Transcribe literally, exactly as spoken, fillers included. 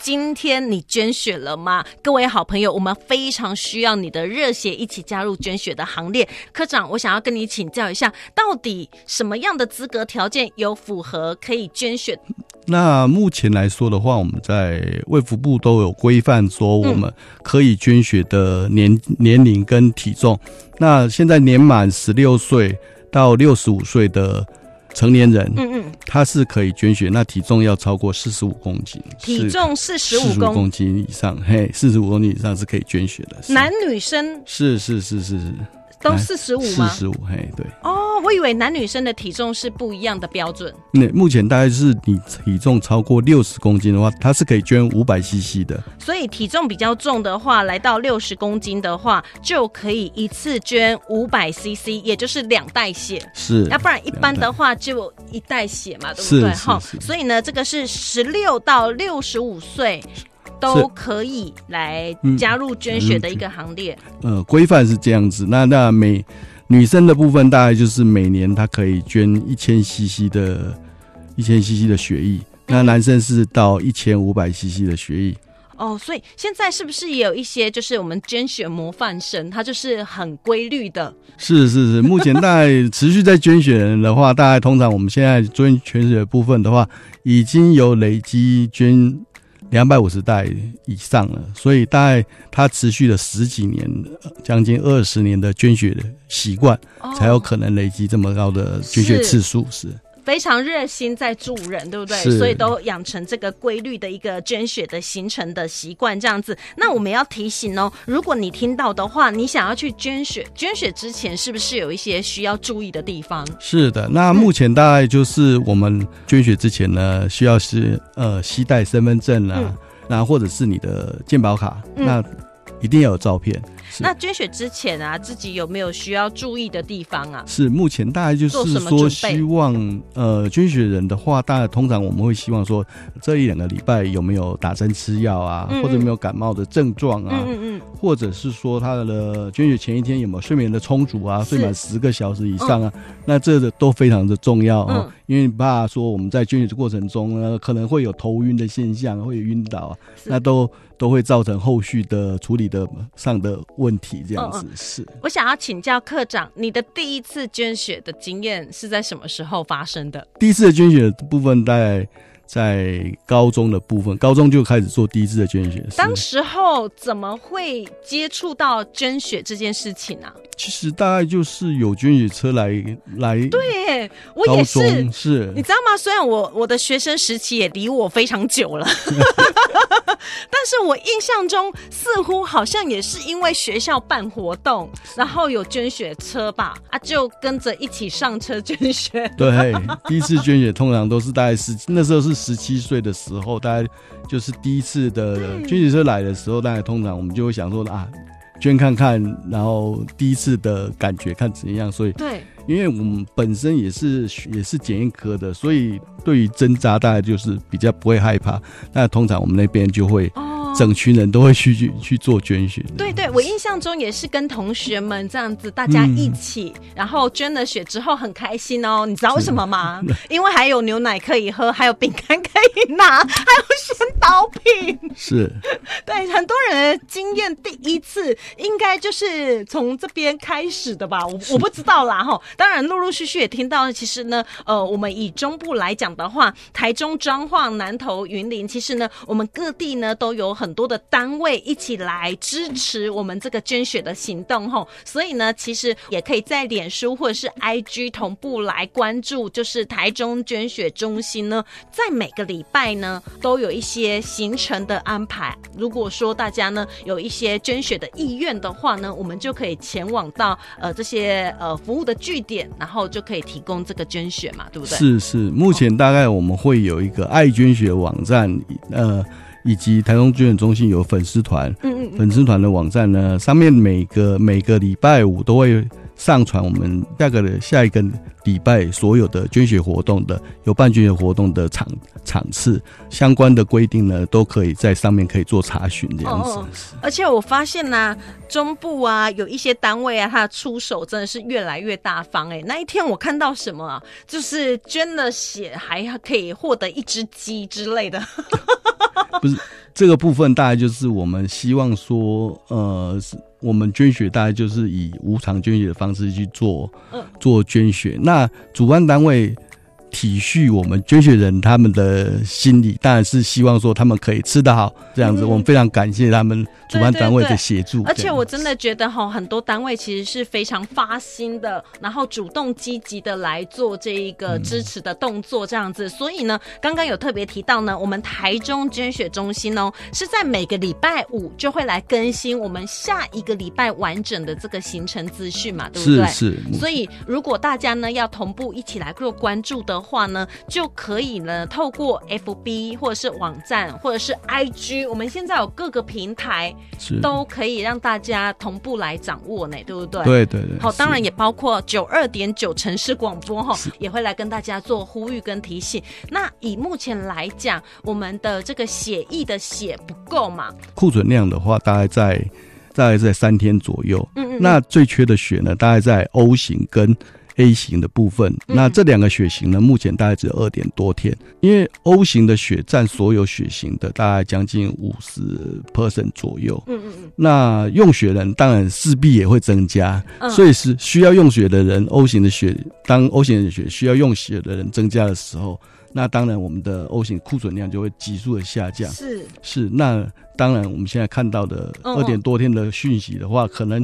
今天你捐血了吗？各位好朋友，我们非常需要你的热血，一起加入捐血的行列。科长，我想要跟你请教一下，到底什么样的资格条件有符合可以捐血？ 那目前来说的话，我们在卫福部都有规范说我们可以捐血的年、嗯、年龄跟体重。那现在年满十六岁到六十五岁的成年人，嗯嗯，他是可以捐血，那体重要超过四十五公斤， 体重四十五公斤以上，嘿，四十五公斤以上是可以捐血的。 男女生是是是是是都四十五吗？ 四十五，嘿，对。 哦，我以为男女生的体重是不一样的标准。 那目前大概是你体重超过六十公斤的话，它是可以捐五百 C C 的。 所以体重比较重的话，来到六十公斤的话，就可以一次捐五百 C C， 也就是两袋血。 是， 要不然一般的话就一袋血嘛，对不对？哈，所以呢，这个是十六到六十五岁。都可以来加入捐血的一个行列。 嗯、呃，规范是这样子。那那每女生的部分大概就是每年她可以捐一千 C C 的一千 C C 的血液，那男生是到一千五百 C C 的血液。 哦，所以现在是不是也有一些就是我们捐血模范生，他就是很规律的？ 是是是，目前大概持续在捐血人的话，大概通常我们现在捐捐血的部分的话，已经有累积捐两百五十袋以上了，所以大概他持续了十几年，将近二十年的捐血的习惯，哦，才有可能累积这么高的捐血次数。是。是非常热心在助人，对不对？所以都养成这个规律的一个捐血的形成的习惯，这样子。那我们要提醒哦，如果你听到的话，你想要去捐血，捐血之前是不是有一些需要注意的地方？是的， 那目前大概就是我们捐血之前呢，需要是呃携带身份证啊，嗯，那或者是你的健保卡，嗯，那一定要有照片。 那捐血之前啊，自己有没有需要注意的地方啊？ 是，目前大概就是说，希望呃捐血人的话，大概通常我们会希望说，这一两个礼拜有没有打针吃药啊，嗯嗯，或者有没有感冒的症状啊，嗯嗯嗯，或者是说他的捐血前一天有没有睡眠的充足啊，睡满十个小时以上啊，嗯，那这个都非常的重要啊，嗯，因为怕说我们在捐血的过程中呢，可能会有头晕的现象，会有晕倒啊，那都都会造成后续的处理的上的问题，这样子。嗯嗯，是。 我想要请教科长，你的第一次捐血的经验是在什么时候发生的？ 第一次的捐血的部分大概在高中的部分，高中就开始做第一次的捐血。 当时候怎么会接触到捐血这件事情啊？ 其实大概就是有捐血车来来， 对，我也是， 是， 你知道吗？虽然我我的学生时期也离我非常久了，但是我印象中似乎好像也是因为学校办活动，然后有捐血车吧，啊，就跟着一起上车捐血。 对，第一次捐血通常都是大概是那时候是十七岁的时候，大概就是第一次的捐血车来的时候，大概通常我们就会想说啊，捐看看，然后第一次的感觉看怎样。所以对，因为我们本身也是也是检验科的，所以对于针扎大概就是比较不会害怕。那通常我们那边就会整群人都会去去去做捐血。 对对，我印象中也是跟同学们这样子，大家一起，嗯，然后捐了血之后很开心哦。你知道为什么吗？因为还有牛奶可以喝，还有饼干可以拿，还有宣导品。是，对，很多人的经验第一次应该就是从这边开始的吧？我我不知道啦哈。当然，陆陆续续也听到，其实呢，呃，我们以中部来讲的话，台中、彰化、南投、云林，其实呢，我们各地呢都有很多的单位一起来支持我们这个捐血的行动吼，所以呢，其实也可以在脸书或者是 I G 同步来关注，就是台中捐血中心呢，在每个礼拜呢都有一些行程的安排。如果说大家呢有一些捐血的意愿的话呢，我们就可以前往到呃这些呃服务的据点，然后就可以提供这个捐血嘛，对不对？ 是是，目前大概我们会有一个爱捐血网站，呃。以及台中捐血中心有粉丝团，嗯嗯，粉丝团的网站呢，上面每个每个礼拜五都会上传我们下个下一个礼拜所有的捐血活动的有办捐血活动的场场次相关的规定呢，都可以在上面可以做查询这样子。哦， 而且我发现啊，中部啊有一些单位啊，他的出手真的是越来越大方哎。那一天我看到什么啊，就是捐了血还可以获得一只鸡之类的。 不是， 这个部分大概就是我们希望说，呃，我们捐血大概就是以无偿捐血的方式去做，嗯、做捐血。那主办单位体恤我们捐血人他们的心理，当然是希望说他们可以吃得好，这样子、嗯、我们非常感谢他们主办单位的协助。 对对对，而且我真的觉得很多单位其实是非常发心的，然后主动积极的来做这一个支持的动作这样子、嗯、所以呢刚刚有特别提到呢，我们台中捐血中心哦是在每个礼拜五就会来更新我们下一个礼拜完整的这个行程资讯嘛，对不对？ 是是。 所以如果大家呢要同步一起来做关注的话呢，就可以呢透过 F B 或者是网站或者是 I G， 我们现在有各个平台都可以让大家同步来掌握呢，对不对？ 对对对。 好，当然也包括 九十二点九 城市广播也会来跟大家做呼吁跟提醒。那以目前来讲，我们的这个血液的血不够嘛， 库存量的话大概在大概在三天左右。嗯嗯。那最缺的血呢，大概在 O 型跟A 型的部分，那这两个血型呢，目前大概只有二点多天，因为 O 型的血占所有血型的大概将近 百分之五十 左右。嗯嗯嗯。那用血人当然势必也会增加，嗯、所以是需要用血的人 ，O 型的血，当 O 型的血需要用血的人增加的时候，那当然我们的 O 型库存量就会急速的下降。 是是， 那当然我们现在看到的二点多天的讯息的话，可能